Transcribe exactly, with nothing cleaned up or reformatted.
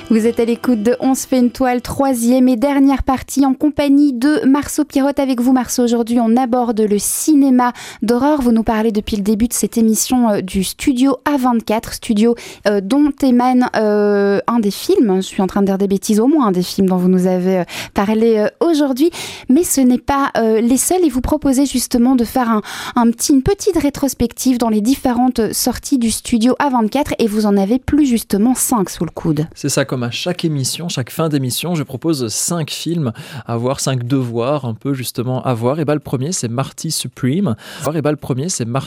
Vous êtes à l'écoute de On se fait une toile, troisième et dernière partie en compagnie de Marceau Pirotte. Avec vous Marceau, aujourd'hui on aborde le cinéma d'horreur. Vous nous parlez depuis le début de cette émission euh, du studio A vingt-quatre, studio euh, dont émane euh, un des films, je suis en train de dire des bêtises, au moins un des films dont vous nous avez euh, parlé euh, aujourd'hui, mais ce n'est pas euh, les seuls et vous proposez justement de faire un, un petit, une petite rétrospective dans les différentes sorties du studio A vingt-quatre et vous en avez plus justement cinq sous le coude. C'est ça, comme à chaque émission, chaque fin d'émission, je propose cinq films à voir, cinq devoirs un peu justement à voir. Et bah le premier c'est Marty Supreme. Et bah le premier c'est Marty